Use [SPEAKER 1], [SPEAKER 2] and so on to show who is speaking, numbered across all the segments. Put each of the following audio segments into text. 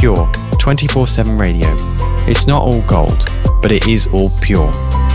[SPEAKER 1] Pure 24/7 radio. It's not all gold, but it is all pure.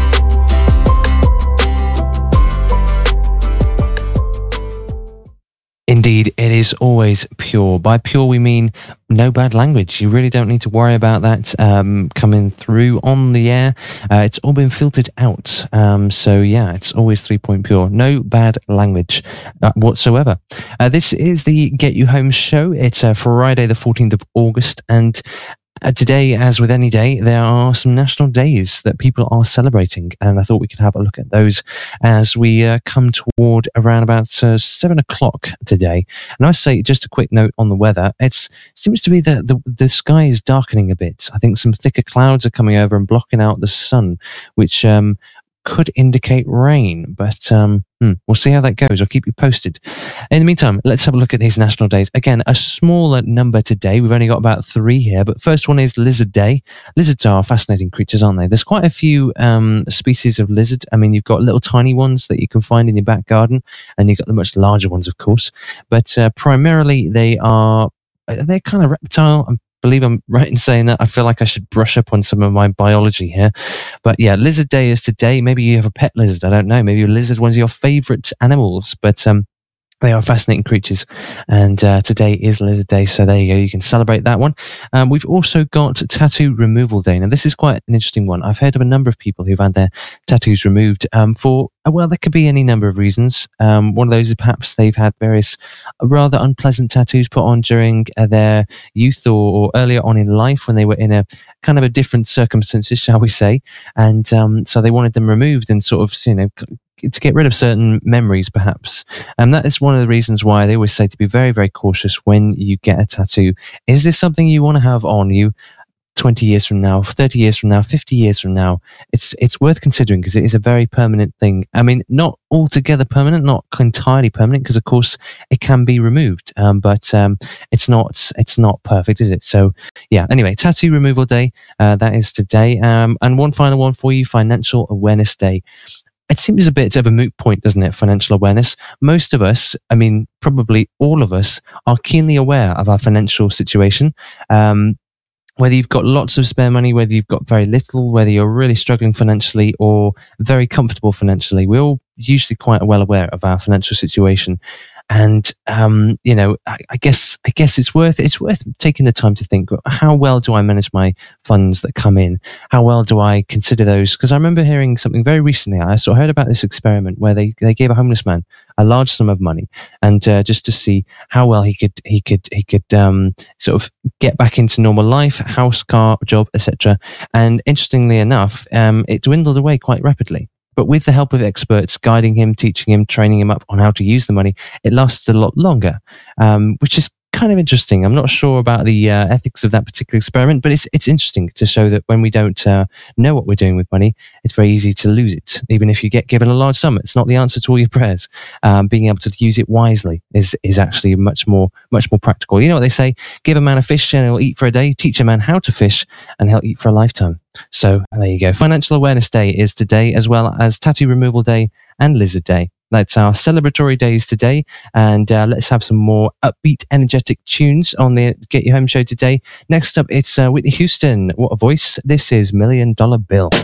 [SPEAKER 1] Indeed, it is always pure. By pure, we mean no bad language. You really don't need to worry about that coming through on the air. It's all been filtered out. So yeah, it's always 3-point pure. No bad language whatsoever. This is the Get You Home show. It's Friday the 14th of August, and today, as with any day, there are some national days that people are celebrating, and I thought we could have a look at those as we come toward around about 7 o'clock today. And I say, just a quick note on the weather, it seems to be that the sky is darkening a bit. I think some thicker clouds are coming over and blocking out the sun, which could indicate rain, but we'll see how that goes. I'll keep you posted. In the meantime, let's have a look at these national days. Again, a smaller number today. We've only got about 3 here, but first one is Lizard Day. Lizards are fascinating creatures, aren't they? There's quite a few species of lizard. I mean, you've got little tiny ones that you can find in your back garden, and you've got the much larger ones, of course. But primarily, they're kind of reptile. I believe I'm right in saying that. I feel like I should brush up on some of my biology here. But yeah, Lizard Day is today. Maybe you have a pet lizard. I don't know. Maybe a lizard is one of your favorite animals. But they are fascinating creatures. And today is Lizard Day. So there you go. You can celebrate that one. We've also got Tattoo Removal Day. Now, this is quite an interesting one. I've heard of a number of people who've had their tattoos removed well, there could be any number of reasons. One of those is perhaps they've had various rather unpleasant tattoos put on during their youth or earlier on in life when they were in a kind of a different circumstances, shall we say. And so they wanted them removed and sort of, to get rid of certain memories, perhaps. And that is one of the reasons why they always say to be very, very cautious when you get a tattoo. Is this something you want to have on you 20 years from now, 30 years from now, 50 years from now? It's worth considering because it is a very permanent thing. I mean, not altogether permanent, not entirely permanent, because of course it can be removed, but it's not perfect, is it? So yeah, anyway, Tattoo Removal Day, that is today. And one final one for you, Financial Awareness Day. It seems a bit of a moot point, doesn't it? Financial awareness. Most of us, I mean, probably all of us, are keenly aware of our financial situation. Whether you've got lots of spare money, whether you've got very little, whether you're really struggling financially or very comfortable financially, we're all usually quite well aware of our financial situation. And I guess it's worth taking the time to think, how well do I manage my funds that come in? How well do I consider those? Because I remember hearing something very recently. I heard about this experiment where they gave a homeless man a large sum of money, and just to see how well he could sort of get back into normal life, house, car, job, etc. And interestingly enough, it dwindled away quite rapidly. But with the help of experts guiding him, teaching him, training him up on how to use the money, it lasted a lot longer, which is kind of interesting. I'm not sure about the ethics of that particular experiment, but it's interesting to show that when we don't know what we're doing with money, it's very easy to lose it. Even if you get given a large sum, it's not the answer to all your prayers. Being able to use it wisely is actually much more practical. You know what they say? Give a man a fish and he'll eat for a day. Teach a man how to fish and he'll eat for a lifetime. So there you go. Financial Awareness Day is today, as well as Tattoo Removal Day and Lizard Day. That's our celebratory days today. And let's have some more upbeat, energetic tunes on the Get You Home show today. Next up, it's Whitney Houston. What a voice. This is $1 Million Bill.